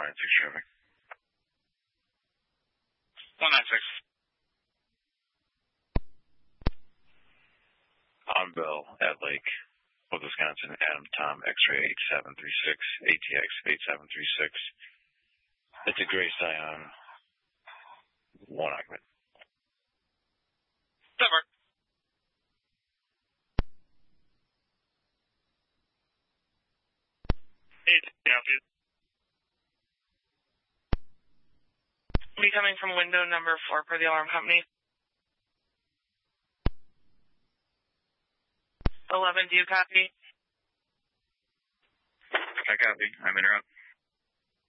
traffic. 196. On Bell at Lake, Wisconsin, Adam Tom, X-ray 8736, ATX 8736. It's a gray Scion, 1 occupant. Never. Be coming from window number 4 for the alarm company. 11, do you copy? I copy. I'm interrupt.